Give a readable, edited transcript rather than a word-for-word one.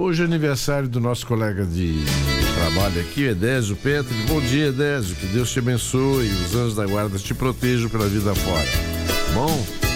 Hoje é aniversário do nosso colega de trabalho aqui, Edésio Petri. Bom dia, Edésio. Que Deus te abençoe e os anjos da guarda te protejam pela vida fora. Bom?